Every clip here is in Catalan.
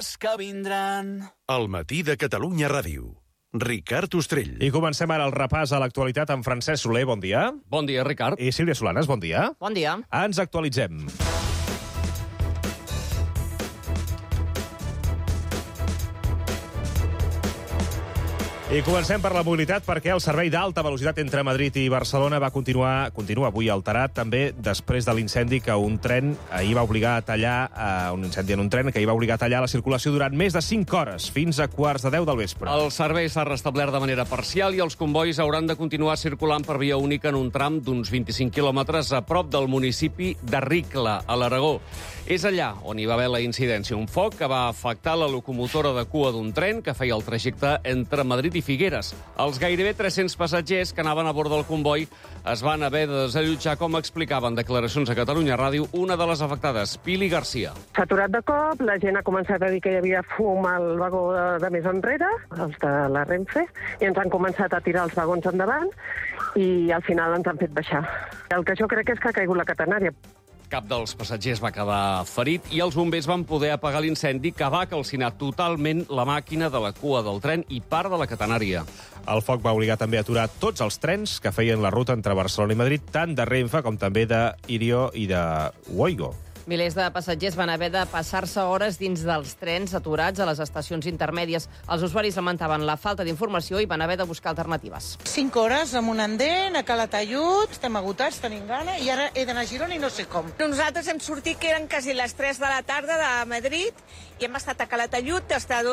dies que vindran. El matí de Catalunya Ràdio. Ricard Ostrell. I comencem ara el repàs a l'actualitat amb Francesc Soler, bon dia. Bon dia, Ricard. I Sílvia Solanes, bon dia. Bon dia. Ens actualitzem. I comencem per la mobilitat perquè el servei d'alta velocitat entre Madrid i Barcelona continua avui alterat, també després de l'incendi que un tren ahir va obligar a tallar, un incendi en un tren que ahir va obligar a tallar la circulació durant més de 5 hores, fins a 9:15 del vespre. El servei s'ha restablert de manera parcial i els convois hauran de continuar circulant per via única en un tram d'uns 25 quilòmetres a prop del municipi de Ricla, a l'Aragó. És allà on hi va haver la incidència, un foc que va afectar la locomotora de cua d'un tren que feia el trajecte entre Madrid i Figueres. Els gairebé 300 passatgers que anaven a bord del comboi es van haver de desallotjar, com explicava en declaracions a Catalunya Ràdio una de les afectades, Pili Garcia. S'ha aturat de cop, la gent ha començat a dir que hi havia fum al vagó de més enrere, els de la Renfe, i ens han començat a tirar els vagons endavant i al final ens han fet baixar. El que jo crec és que ha caigut la catenària. Cap dels passatgers va quedar ferit i els bombers van poder apagar l'incendi que va calcinar totalment la màquina de la cua del tren i part de la catenària. El foc va obligar també a aturar tots els trens que feien la ruta entre Barcelona i Madrid, tant de Renfe com també d'Irio i de Oigo. Milers de passatgers van haver de passar-se hores dins dels trens aturats a les estacions intermèdies. Els usuaris lamentaven la falta d'informació i van haver de buscar alternatives. 5 hores amb un andén, a Calatayud, estem agotats, tenim gana, i ara he d'anar a Girona i no sé com. Nosaltres hem sortit, que eren quasi les 3 de la tarda de Madrid, i hem estat a Calatayud des de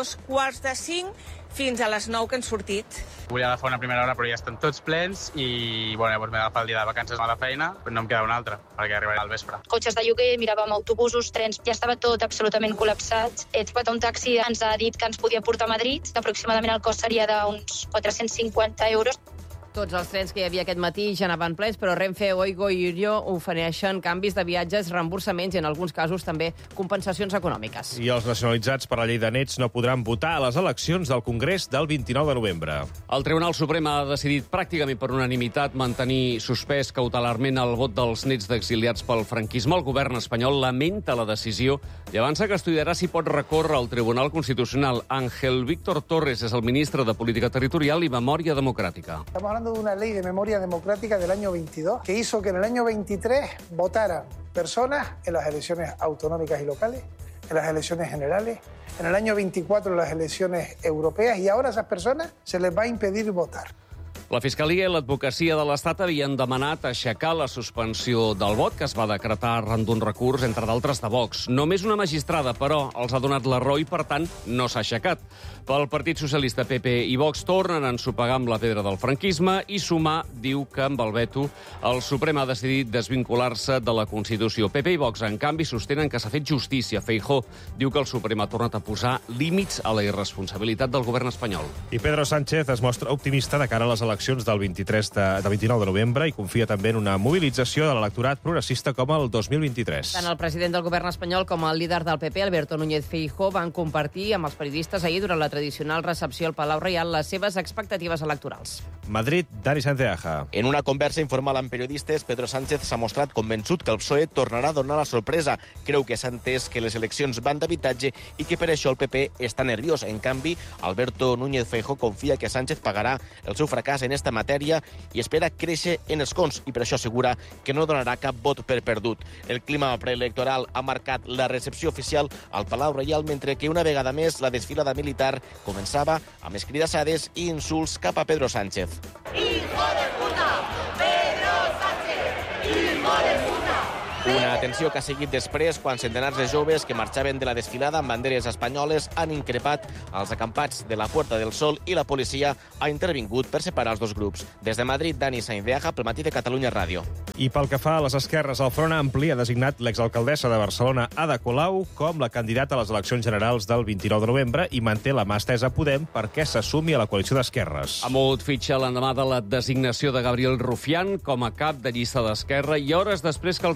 2:45 fins a les 9 que hem sortit. Volia agafar una primera hora, però ja estan tots plens i llavors m'he agafat el dia de vacances a la feina, però no em queda una altra, perquè arribaré al vespre. Cotxes de lloguer, miràvem autobusos, trens, ja estava tot absolutament col·lapsat. He trobat un taxi, ens ha dit que ens podia portar a Madrid, aproximadament el cost seria d'uns 450 euros. Tots els trens que hi havia aquest matí ja anaven plens, però Renfe, Oigo i Irio ofereixen canvis de viatges, reemborsaments i, en alguns casos, també compensacions econòmiques. I els nacionalitzats per la llei de nets no podran votar a les eleccions del Congrés del 29 de novembre. El Tribunal Suprem ha decidit pràcticament per unanimitat mantenir suspès cautelarment el vot dels nets d'exiliats pel franquisme. El govern espanyol lamenta la decisió i avança que estudiarà si pot recórrer al Tribunal Constitucional. Ángel Víctor Torres és el ministre de Política Territorial i Memòria Democràtica. Estamos hablando de una ley de memoria democrática del año 22 que hizo que en el año 23 votaran personas en las elecciones autonómicas y locales, en las elecciones generales, en el año 24 en las elecciones europeas, y ahora a esas personas se les va a impedir votar. La Fiscalia i l'Advocacia de l'Estat havien demanat aixecar la suspensió del vot que es va decretar arran d'un recurs, entre d'altres, de Vox. Només una magistrada, però, els ha donat la raó i, per tant, no s'ha aixecat. Pel Partit Socialista, PP i Vox tornen a ensopegar amb la pedra del franquisme i Sumar diu que, amb el veto, el Suprem ha decidit desvincular-se de la Constitució. PP i Vox, en canvi, sostenen que s'ha fet justícia. Feijóo diu que el Suprem ha tornat a posar límits a la irresponsabilitat del govern espanyol. I Pedro Sánchez es mostra optimista de cara a les eleccions del 29 de novembre i confia també en una mobilització de l'electorat progressista com el 2023. Tant el president del govern espanyol com el líder del PP, Alberto Núñez Feijóo, van compartir amb els periodistes ahir durant la tradicional recepció al Palau Reial les seves expectatives electorals. Madrid, Dani Sánchez de Aja. En una conversa informal amb periodistes, Pedro Sánchez s'ha mostrat convençut que el PSOE tornarà a donar la sorpresa. Creu que s'ha entès que les eleccions van d'habitatge i que per això el PP està nerviós. En canvi, Alberto Núñez Feijóo confia que Sánchez pagarà el seu fracàs en esta matèria i espera créixer en escons, i per això assegura que no donarà cap vot per perdut. El clima preelectoral ha marcat la recepció oficial al Palau Reial, mentre que una vegada més la desfilada militar començava amb escridassades i insults cap a Pedro Sánchez. ¡Hijo de puta! ¡Pedro Sánchez! ¡Hijo de puta! Una atenció que ha seguit després quan centenars de joves que marxaven de la desfilada amb banderes espanyoles han increpat els acampats de la Puerta del Sol i la policia ha intervingut per separar els dos grups. Des de Madrid, Dani Sánchez de Aja, pel matí de Catalunya Ràdio. I pel que fa a les esquerres, el Front Ampli ha designat l'exalcaldessa de Barcelona, Ada Colau, com la candidata a les eleccions generals del 29 de novembre i manté la mà estesa a Podem perquè s'assumi a la coalició d'esquerres. Ha mogut fitxa l'endemà de la designació de Gabriel Rufián com a cap de llista d'Esquerra i hores després que els republicans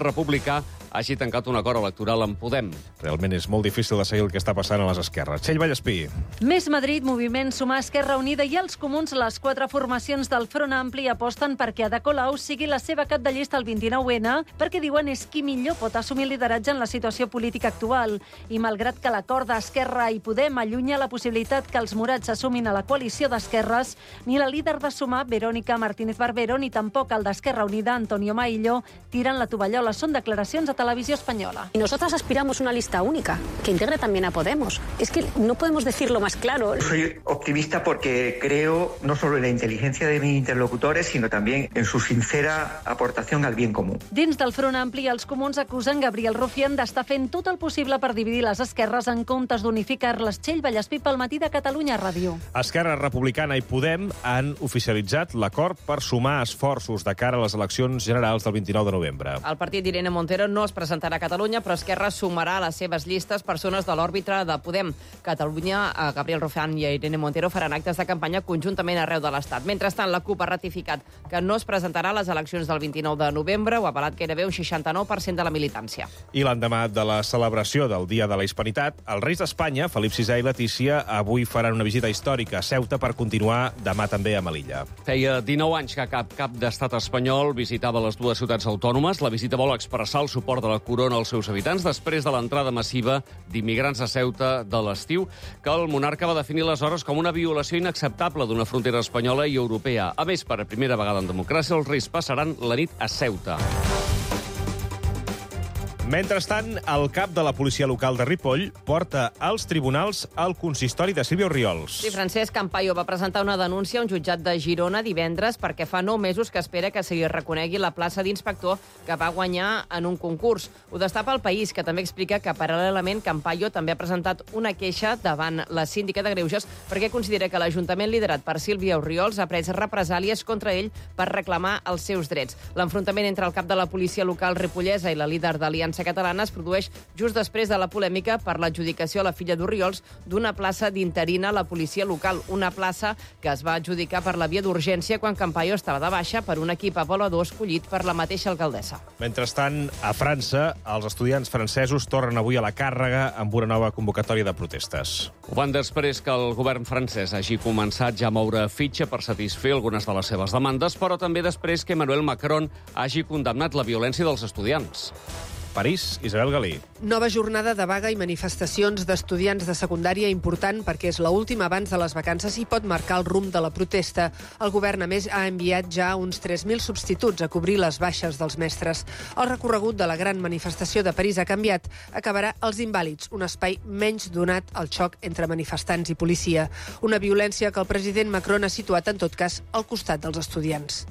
republicà hagi tancat un acord electoral amb Podem. Realment és molt difícil de seguir el que està passant a les esquerres. Txell Vallespí. Més Madrid, Moviment, Sumar, Esquerra Unida i els Comuns, les 4 formacions del Front Ampli aposten perquè Ada Colau sigui la seva cap de llista el 29N, perquè diuen és qui millor pot assumir lideratge en la situació política actual. I malgrat que l'acord d'Esquerra i Podem allunya la possibilitat que els morats s'assumin a la coalició d'esquerres, ni la líder de Sumar, Verónica Martínez Barbero, ni tampoc el d'Esquerra Unida, Antonio Maillo, tiren la tovallola. Són declaracions a Televisió Espanyola. Y nosotras aspiramos a una lista única, que integre también a Podemos. Es que no podemos decirlo más claro. Soy optimista porque creo no solo en la inteligencia de mis interlocutores, sino también en su sincera aportación al bien común. Dins del Front Ampli, els Comuns acusen Gabriel Rufián d'estar fent tot el possible per dividir les esquerres en comptes d'unificar-les. Txell Vallespí pel Matí de Catalunya Ràdio. Esquerra Republicana i Podem han oficialitzat l'acord per sumar esforços de cara a les eleccions generals del 29 de novembre. El partit d'Irene Montero no es presentarà a Catalunya, però Esquerra sumarà a les seves llistes persones de l'òrbita de Podem. Catalunya, Gabriel Rufián i Irene Montero faran actes de campanya conjuntament arreu de l'Estat. Mentrestant, la CUP ha ratificat que no es presentarà a les eleccions del 29 de novembre, ho ha avalat gairebé un 69% de la militància. I l'endemà de la celebració del Dia de la Hispanitat, els reis d'Espanya, Felip VI i Letícia, avui faran una visita històrica a Ceuta per continuar demà també a Melilla. Feia 19 anys que cap d'estat espanyol visitava les dues ciutats autònomes. La visita vol expressar el suport de la corona als seus habitants després de l'entrada massiva d'immigrants a Ceuta de l'estiu, que el monarca va definir aleshores com una violació inacceptable d'una frontera espanyola i europea. A més, per primera vegada en democràcia, els reis passaran la nit a Ceuta. Mentrestant, el cap de la policia local de Ripoll porta als tribunals el consistori de Sílvia Orriols. Sí, Francesc Campayo va presentar una denúncia a un jutjat de Girona divendres perquè fa 9 mesos que espera que se li reconegui la plaça d'inspector que va guanyar en un concurs. Ho destapa El País, que també explica que paral·lelament Campayo també ha presentat una queixa davant la síndica de Greuges perquè considera que l'Ajuntament liderat per Sílvia Orriols ha pres represàlies contra ell per reclamar els seus drets. L'enfrontament entre el cap de la policia local ripollesa i la líder d'Aliança Catalana es produeix just després de la polèmica per l'adjudicació a la filla d'Orriols d'una plaça d'interina a la policia local, una plaça que es va adjudicar per la via d'urgència quan Campayo estava de baixa per un equip avaluador escollit per la mateixa alcaldessa. Mentrestant, a França, els estudiants francesos tornen avui a la càrrega amb una nova convocatòria de protestes. Ho van després que el govern francès hagi començat ja a moure fitxa per satisfer algunes de les seves demandes, però també després que Emmanuel Macron hagi condemnat la violència dels estudiants. París, Isabel Galí. Nova jornada de vaga i manifestacions d'estudiants de secundària important perquè és l'última abans de les vacances i pot marcar el rumb de la protesta. El govern, a més, ha enviat ja uns 3.000 substituts a cobrir les baixes dels mestres. El recorregut de la gran manifestació de París ha canviat. Acabarà als Invàlids, un espai menys donat al xoc entre manifestants i policia. Una violència que el president Macron ha situat, en tot cas, al costat dels estudiants.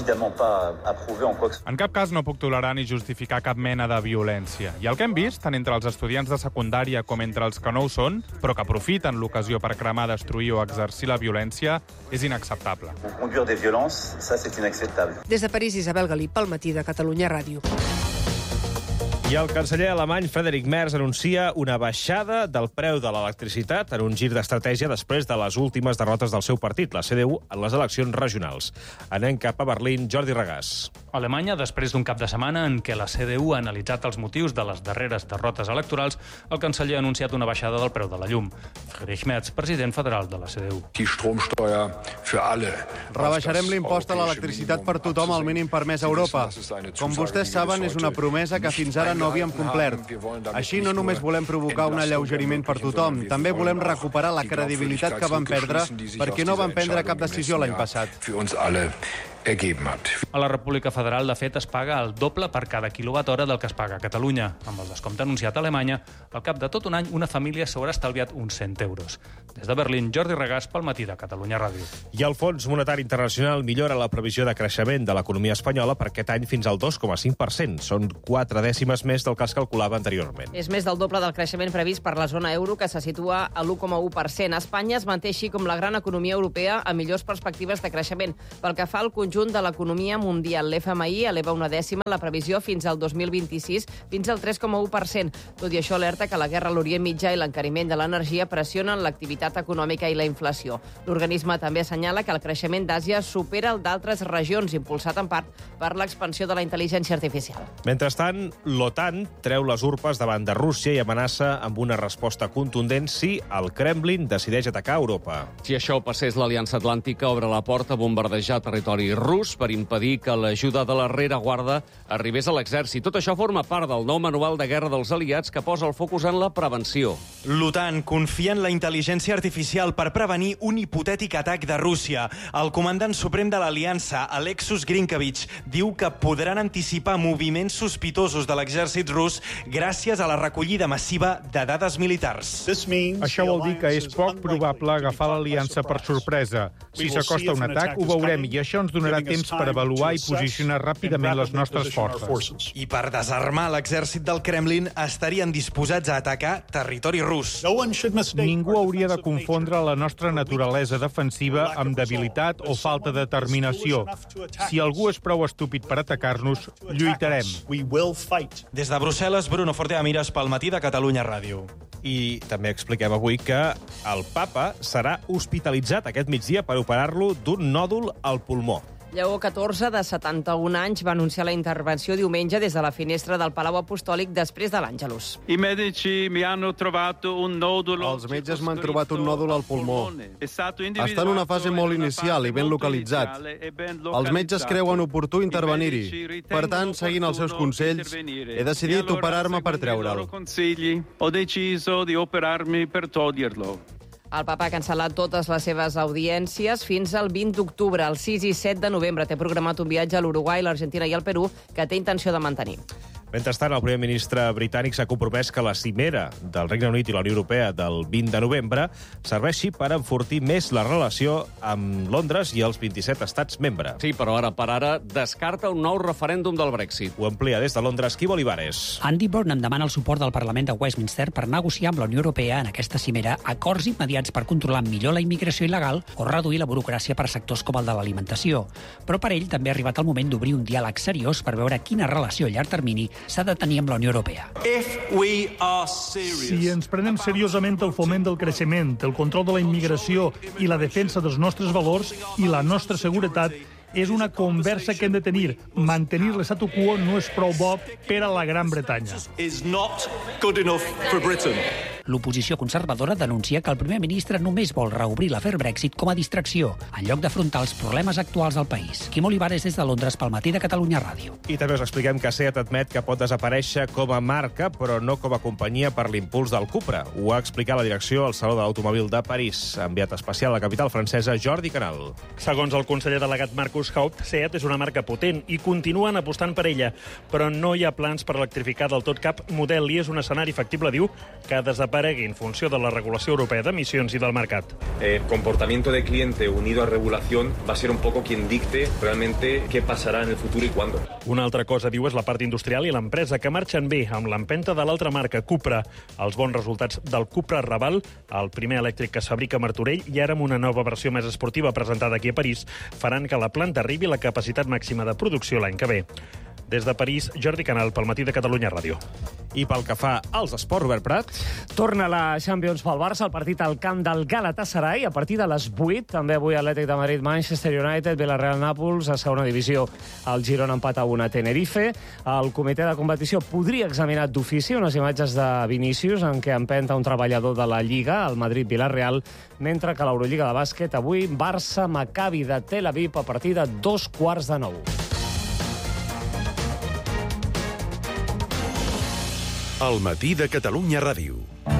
En cap cas no puc tolerar ni justificar cap mena de violència. I el que hem vist, tant entre els estudiants de secundària com entre els que no ho són, però que aprofiten l'ocasió per cremar, destruir o exercir la violència, és inacceptable. Des de París, Isabel Galí, pel Matí de Catalunya Ràdio. I el canceller alemany Friedrich Merz anuncia una baixada del preu de l'electricitat en un gir d'estratègia després de les últimes derrotes del seu partit, la CDU, en les eleccions regionals. Anem cap a Berlín, Jordi Regàs. Alemanya, després d'un cap de setmana en què la CDU ha analitzat els motius de les darreres derrotes electorals, el canceller ha anunciat una baixada del preu de la llum. Friedrich Merz, president federal de la CDU. Rebaixarem l'impost a l'electricitat per tothom al mínim permès a Europa. Com vostès saben, és una promesa que fins ara no havíem complert. Així no només volem provocar un alleugeriment per tothom, també volem recuperar la credibilitat que vam perdre perquè no vam prendre cap decisió l'any passat. A la República Federal, de fet, es paga el doble per cada quilowatt-hora del que es paga a Catalunya. Amb el descompte anunciat a Alemanya, al cap de tot un any, una família s'haurà estalviat uns 100 euros. Des de Berlín, Jordi Regàs, pel Matí de Catalunya Ràdio. I el Fons Monetari Internacional millora la previsió de creixement de l'economia espanyola per aquest any fins al 2,5%. Són 4 dècimes més del que es calculava anteriorment. És més del doble del creixement previst per la zona euro, que se situa a l'1,1%. Espanya es manté així com la gran economia europea amb millors perspectives de creixement. Pel que fa al conjunt de l'economia mundial, l'FMI eleva una dècima la previsió fins al 2026, fins al 3,1%. Tot i això, alerta que la guerra a l'Orient Mitjà i l'encariment de l'energia pressionen l'activitat l'activitat econòmica i la inflació. L'organisme també assenyala que el creixement d'Àsia supera el d'altres regions, impulsat en part per l'expansió de la intel·ligència artificial. Mentrestant, l'OTAN treu les urpes davant de Rússia i amenaça amb una resposta contundent si el Kremlin decideix atacar Europa. Si això passés, l'Aliança Atlàntica obre la porta a bombardejar territori rus per impedir que l'ajuda de la rereguarda arribés a l'exèrcit. Tot això forma part del nou manual de guerra dels aliats que posa el focus en la prevenció. L'OTAN confia en la intel·ligència artificial per prevenir un hipotètic atac de Rússia. El comandant suprem de l'Aliança, Alexus Grinkevich, diu que podran anticipar moviments sospitosos de l'exèrcit rus gràcies a la recollida massiva de dades militars. Això vol dir que és poc probable agafar l'aliança per sorpresa. Si s'acosta un atac, ho veurem, i això ens donarà temps per avaluar i posicionar ràpidament les nostres forces. I per desarmar l'exèrcit del Kremlin estarien disposats a atacar territori rus. Ningú hauria de confondre la nostra naturalesa defensiva amb debilitat o falta de determinació. Si algú és prou estúpid per atacar-nos, lluitarem. Des de Brussel·les, Bruno Forteamires pel Matí de Catalunya Ràdio. I també expliquem avui que el papa serà hospitalitzat aquest migdia per operar-lo d'un nòdul al pulmó. Lleó XIV, de 71 anys, va anunciar la intervenció diumenge des de la finestra del Palau Apostòlic després de l'Àngelus. Els metges m'han trobat un nòdul al pulmó. Està en una fase molt inicial i ben localitzat. Els metges creuen oportú intervenir-hi. Per tant, seguint els seus consells, he decidit operar-me per treure'l. El papa ha cancel·lat totes les seves audiències fins al 20 d'octubre. El 6 i 7 de novembre té programat un viatge a l'Uruguai, l'Argentina i el Perú que té intenció de mantenir. Mentrestant, el primer ministre britànic s'ha compromès que la cimera del Regne Unit i la Unió Europea del 20 de novembre serveixi per enfortir més la relació amb Londres i els 27 estats membres. Sí, però ara per ara descarta un nou referèndum del Brexit. Ho amplia des de Londres Quibo Olivares. Andy Burnham demana el suport del Parlament de Westminster per negociar amb la Unió Europea en aquesta cimera acords immediats per controlar millor la immigració il·legal o reduir la burocràcia per sectors com el de l'alimentació. Però per ell també ha arribat el moment d'obrir un diàleg seriós per veure quina relació a llarg termini s'ha de tenir amb la Unió Europea. Si ens prenem seriosament el foment del creixement, el control de la immigració i la defensa dels nostres valors i la nostra seguretat, és una conversa que hem de tenir. Mantenir l'statu quo no és prou bo per a la Gran Bretanya. L'oposició conservadora denuncia que el primer ministre només vol reobrir l'afer Brexit com a distracció, en lloc d'afrontar els problemes actuals del país. Quim Olivares des de Londres pel Matí de Catalunya Ràdio. I també us expliquem que SEAT admet que pot desaparèixer com a marca, però no com a companyia per l'impuls del Cupra. Ho ha explicat la direcció al Saló de l'Automòbil de París. Enviat especial a la capital francesa, Jordi Canal. Segons el conseller delegat Marcus Haupt, SEAT és una marca potent i continuen apostant per ella, però no hi ha plans per electrificar del tot cap model i és un escenari factible, diu, que desaparegui en funció de la regulació europea d'emissions i del mercat. El comportamiento de cliente unido a regulación va a ser un poco quien dicte realmente qué pasará en el futuro y cuándo. Una altra cosa, diu, és la part industrial i l'empresa que marxen bé amb l'empenta de l'altra marca, Cupra. Els bons resultats del Cupra Raval, el primer elèctric que es fabrica a Martorell i ara amb una nova versió més esportiva presentada aquí a París, faran que la planta arribi a la capacitat màxima de producció l'any que ve. Des de París, Jordi Canal, pel Matí de Catalunya Ràdio. I pel que fa als esports, Robert Prat. Torna la Champions pel Barça, el partit al camp del Galatasaray, a partir de les 8. També avui Atlètic de Madrid, Manchester United, Villarreal, Nàpols, a segona divisió. El Girona empat a 1 a Tenerife. El comitè de competició podria examinar d'ofici unes imatges de Vinícius en què empenta un treballador de la Lliga, el Madrid-Villarreal, mentre que l'Eurolliga de bàsquet avui Barça-Maccabi de Tel Aviv a partir de 8:45. El Matí de Catalunya Ràdio.